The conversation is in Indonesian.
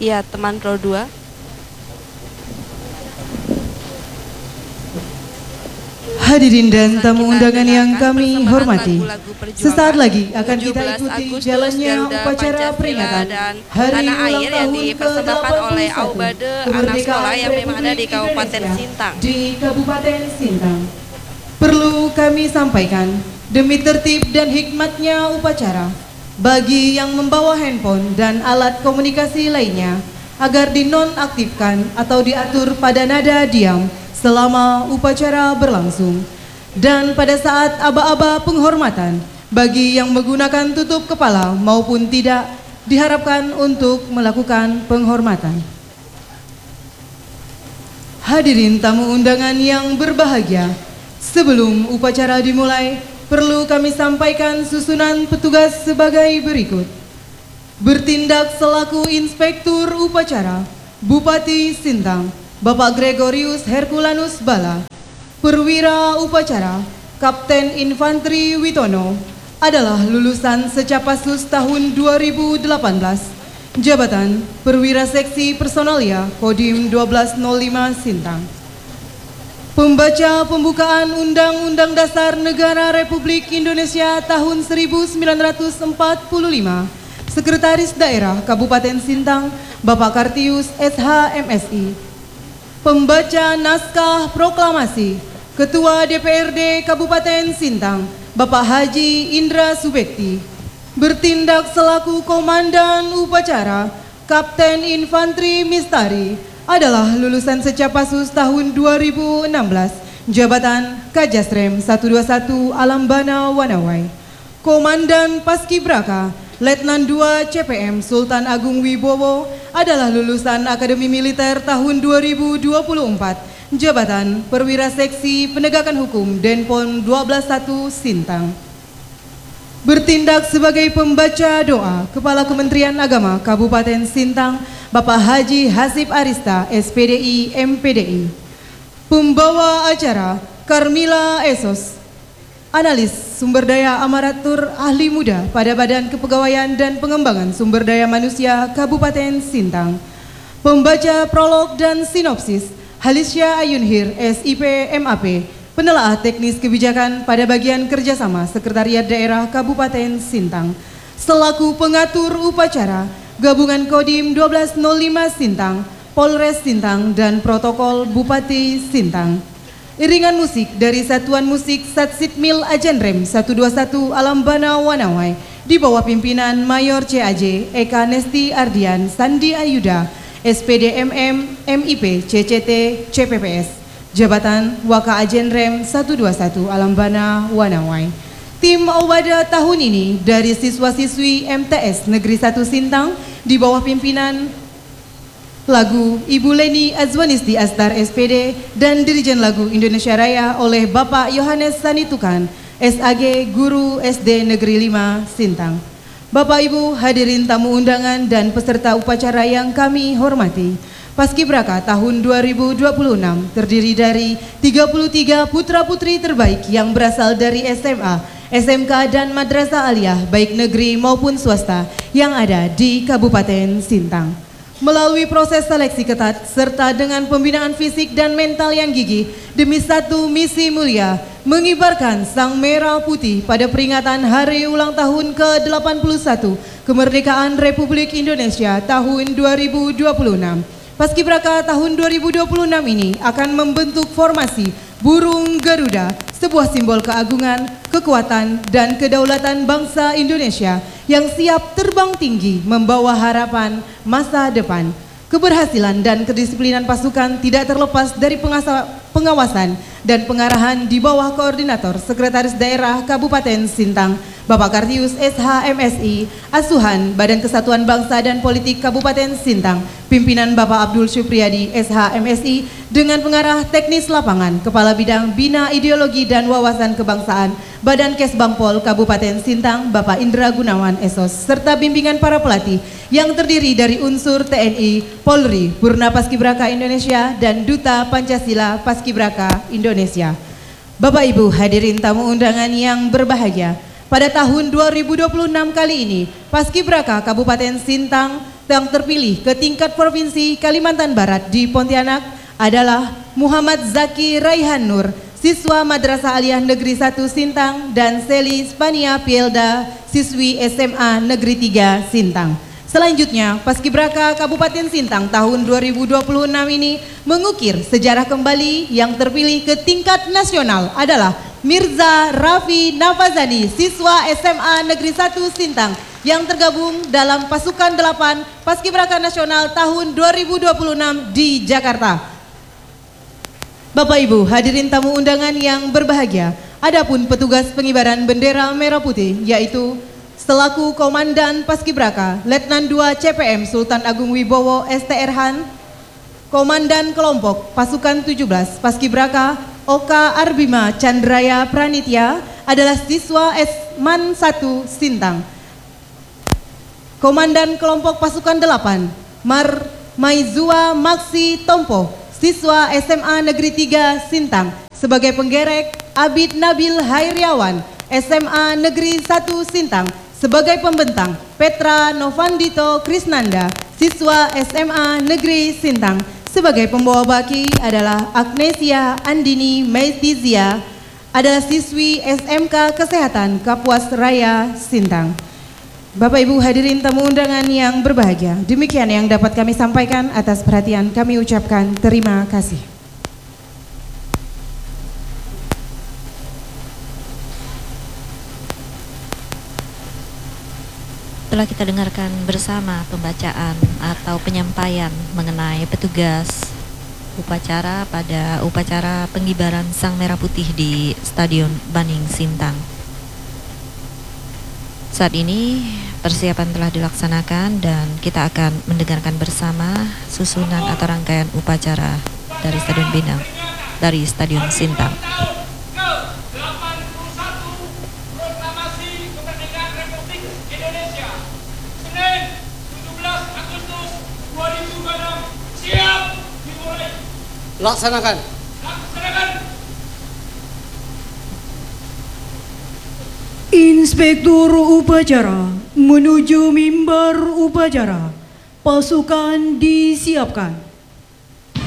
Iya, teman row 2. Hadirin dan tamu undangan yang kami hormati, sesaat lagi akan kita ikuti jalannya upacara peringatan Hari Ulang Tahun dipersembahkan oleh ke-81 Aubade anak sekolah yang memang ada di Kabupaten Sintang. Di Kabupaten Sintang. Perlu kami sampaikan demi tertib dan hikmatnya upacara, bagi yang membawa handphone dan alat komunikasi lainnya agar dinonaktifkan atau diatur pada nada diam selama upacara berlangsung. Dan pada saat aba-aba penghormatan, bagi yang menggunakan tutup kepala maupun tidak, diharapkan untuk melakukan penghormatan. Hadirin tamu undangan yang berbahagia, sebelum upacara dimulai, perlu kami sampaikan susunan petugas sebagai berikut. Bertindak selaku Inspektur Upacara, Bupati Sintang, Bapak Gregorius Herculanus Bala. Perwira Upacara, Kapten Infanteri Witono, adalah lulusan Secapasus tahun 2018. Jabatan Perwira Seksi Personalia Kodim 1205 Sintang. Pembaca pembukaan Undang-Undang Dasar Negara Republik Indonesia tahun 1945, Sekretaris Daerah Kabupaten Sintang, Bapak Kartius SH MSI. Pembaca naskah proklamasi, Ketua DPRD Kabupaten Sintang, Bapak Haji Indra Subekti. Bertindak selaku Komandan Upacara, Kapten Infanteri Mistari, adalah lulusan Secapasus tahun 2016, Jabatan Kajasrem 121 Alambana Wanawai. Komandan Paskibraka, Letnan 2 CPM Sultan Agung Wibowo, adalah lulusan Akademi Militer tahun 2024, Jabatan Perwira Seksi Penegakan Hukum Denpom 121 Sintang. Bertindak sebagai pembaca doa, Kepala Kementerian Agama Kabupaten Sintang, Bapak Haji Hasib Arista, SPDI MPDI. Pembawa acara, Karmila Esos, Analis Sumber Daya Amaratur Ahli Muda pada Badan Kepegawaian dan Pengembangan Sumber Daya Manusia Kabupaten Sintang. Pembaca prolog dan sinopsis, Halisya Ayunhir, SIP MAP, Penelaah Teknis Kebijakan pada Bagian Kerjasama Sekretariat Daerah Kabupaten Sintang. Selaku pengatur upacara, Gabungan Kodim 1205 Sintang, Polres Sintang, dan Protokol Bupati Sintang. Iringan musik dari Satuan Musik Satsitmil Ajanrem 121 Alambana Wanawai di bawah pimpinan Mayor CAJ Eka Nesti Ardian Sandi Ayuda, SPD MM MIP CCT CPPS, Jabatan Waka Ajenrem 121 Alambana Wanawai. Tim Awada tahun ini dari siswa-siswi MTS Negeri 1 Sintang di bawah pimpinan lagu Ibu Leni Azwanisti Astar SPD dan Dirijen Lagu Indonesia Raya oleh Bapak Yohanes Sanitukan, SAG Guru SD Negeri 5 Sintang. Bapak Ibu hadirin tamu undangan dan peserta upacara yang kami hormati, Paskibraka tahun 2026 terdiri dari 33 putra-putri terbaik yang berasal dari SMA, SMK dan Madrasah Aliyah baik negeri maupun swasta yang ada di Kabupaten Sintang. Melalui proses seleksi ketat serta dengan pembinaan fisik dan mental yang gigih demi satu misi mulia, mengibarkan sang merah putih pada peringatan Hari Ulang Tahun ke-81 Kemerdekaan Republik Indonesia tahun 2026. Paskibraka tahun 2026 ini akan membentuk formasi Burung Garuda, sebuah simbol keagungan, kekuatan, dan kedaulatan bangsa Indonesia yang siap terbang tinggi membawa harapan masa depan. Keberhasilan dan kedisiplinan pasukan tidak terlepas dari pengawasan dan pengarahan di bawah koordinator Sekretaris Daerah Kabupaten Sintang, Bapak Kartius SH MSI, Asuhan Badan Kesatuan Bangsa dan Politik Kabupaten Sintang, pimpinan Bapak Abdul Syupriyadi SH MSI, dengan pengarah teknis lapangan, Kepala Bidang Bina Ideologi dan Wawasan Kebangsaan, Badan Kesbangpol Kabupaten Sintang, Bapak Indra Gunawan SOS, serta bimbingan para pelatih yang terdiri dari unsur TNI, Polri, Purna Paskibraka Indonesia, dan Duta Pancasila Paskibraka Indonesia. Bapak Ibu hadirin tamu undangan yang berbahagia, pada tahun 2026 kali ini, Paskibraka Kabupaten Sintang yang terpilih ke tingkat Provinsi Kalimantan Barat di Pontianak adalah Muhammad Zaki Raihan Nur, siswa Madrasah Aliyah Negeri 1 Sintang, dan Seli Spania Pielda, siswi SMA Negeri 3 Sintang. Selanjutnya, Paskibraka Kabupaten Sintang tahun 2026 ini mengukir sejarah kembali. Yang terpilih ke tingkat nasional adalah Mirza Raffi Nafazani, siswa SMA Negeri 1 Sintang yang tergabung dalam pasukan 8 Paskibraka Nasional tahun 2026 di Jakarta. Bapak Ibu hadirin tamu undangan yang berbahagia, adapun petugas pengibaran bendera merah putih yaitu selaku Komandan Paskibraka Letnan 2 CPM Sultan Agung Wibowo STRhan, Komandan Kelompok Pasukan 17 Paskibraka Oka Arbima Chandraya Pranitya adalah siswa Esman 1 Sintang. Komandan Kelompok Pasukan 8 Mar Maizua Maksi Tompo, siswa SMA Negeri 3 Sintang. Sebagai penggerek Abid Nabil Hairyawan, SMA Negeri 1 Sintang. Sebagai pembentang Petra Novandito Krisnanda, siswa SMA Negeri Sintang. Sebagai pembawa baki adalah Agnesia Andini Maitizia, adalah siswi SMK Kesehatan Kapuas Raya Sintang. Bapak Ibu hadirin tamu undangan yang berbahagia, demikian yang dapat kami sampaikan. Atas perhatian kami ucapkan terima kasih. Telah kita dengarkan bersama pembacaan atau penyampaian mengenai petugas upacara pada upacara pengibaran Sang Merah Putih di Stadion Baning Sintang. Saat ini persiapan telah dilaksanakan dan kita akan mendengarkan bersama susunan atau rangkaian upacara dari Stadion Sintang. Laksanakan. Inspektur upacara menuju mimbar upacara. Pasukan disiapkan.